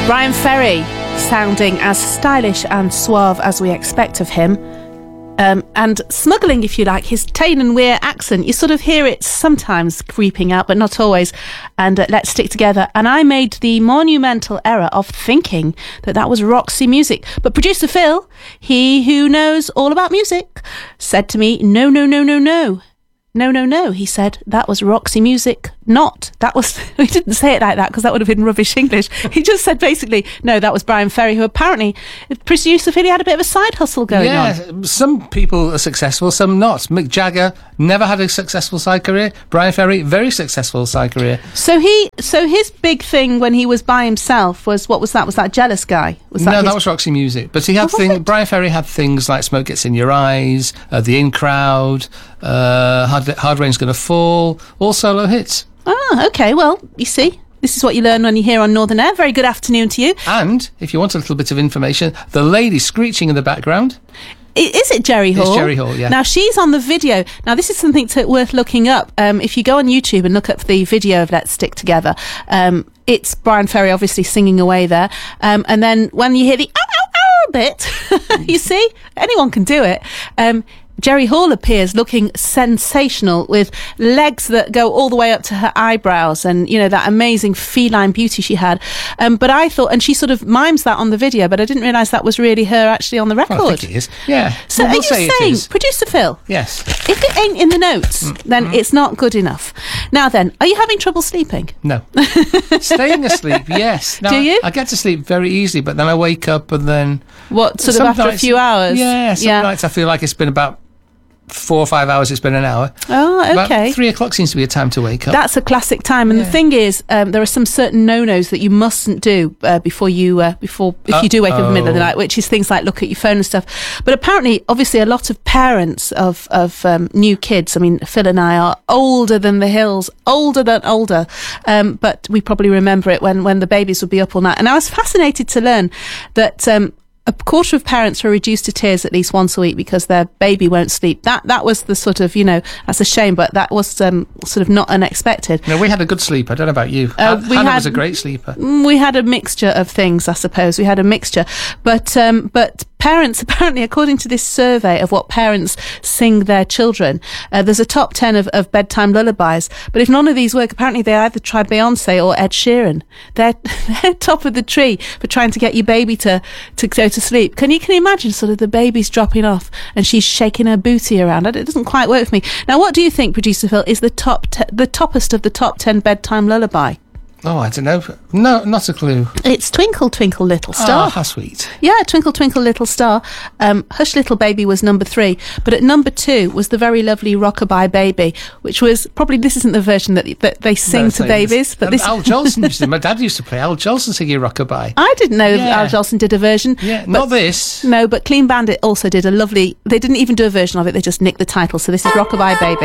Bryan Ferry, sounding as stylish and suave as we expect of him, and smuggling, if you like, his Tain and Weir accent. You sort of hear it sometimes creeping out, but not always. And Let's Stick Together. And I made the monumental error of thinking that was Roxy Music. But producer Phil, he who knows all about music, said to me, no. No, he said, that was Roxy Music, not. That was, he didn't say it like that because that would have been rubbish English. He just said basically, no, that was Bryan Ferry, who apparently, producer Philly, had a bit of a side hustle going on. Yeah, some people are successful, some not. Mick Jagger never had a successful side career. Bryan Ferry, very successful side career. So his big thing when he was by himself was, what was that? Was that Jealous Guy? That was Roxy Music. But he had Bryan Ferry had things like Smoke Gets in Your Eyes, The In Crowd, Hard Rain's Gonna Fall, all solo hits. Ah, okay, well, you see, this is what you learn when you're here on Northern Air. Very good afternoon to you. And, if you want a little bit of information, the lady screeching in the background... Is it Jerry Hall? It's Jerry Hall, yeah. Now, she's on the video. Now, this is something worth looking up. If you go on YouTube and look up the video of Let's Stick Together, it's Bryan Ferry obviously singing away there. And then when you hear the ow, ow, ow bit, you see, anyone can do it. Jerry Hall appears looking sensational with legs that go all the way up to her eyebrows and, you know, that amazing feline beauty she had. But I thought, and she sort of mimes that on the video, but I didn't realise that was really her actually on the record. Well, I think it is, yeah. So we'll are you saying, Producer Phil? Yes. If it ain't in the notes, then it's not good enough. Now then, are you having trouble sleeping? No. Staying asleep, yes. Now, do you? I get to sleep very easily, but then I wake up and then... What, sort of after a few hours? Yeah, some nights I feel like it's been about 4 or 5 hours, it's been an hour. Oh, okay. About 3 o'clock seems to be a time to wake up. That's a classic time. And the thing is, there are some certain no-nos that you mustn't do before you do wake up in the middle of the night, which is things like look at your phone and stuff. But apparently, obviously, a lot of parents of new kids, I mean, Phil and I are older than the hills, older than older, but we probably remember it when the babies would be up all night. And I was fascinated to learn that... a quarter of parents are reduced to tears at least once a week because their baby won't sleep. That was the sort of, that's a shame, but that was sort of not unexpected. No, we had a good sleep. I don't know about you. Hannah was a great sleeper. We had a mixture of things, I suppose. We had a mixture. But parents, apparently, according to this survey of what parents sing their children, there's a top 10 of bedtime lullabies. But if none of these work, apparently they either try Beyonce or Ed Sheeran. They're top of the tree for trying to get your baby to go to sleep. Can you imagine sort of the baby's dropping off and she's shaking her booty around? It doesn't quite work for me. Now, what do you think, Producer Phil, is the toppest of the top 10 bedtime lullaby? Oh, I don't know. No, not a clue. It's Twinkle, Twinkle, Little Star. Oh, how sweet. Yeah, Twinkle, Twinkle, Little Star. Hush, Little Baby was number 3. But at number 2 was the very lovely Rockabye Baby, which was probably, this isn't the version that they sing to babies. But this Al Jolson used to, my dad used to play Al Jolson singing Rockabye. I didn't know Al Jolson did a version. Yeah, not this. No, but Clean Bandit also did a lovely, they didn't even do a version of it, they just nicked the title. So this is Rockabye Baby.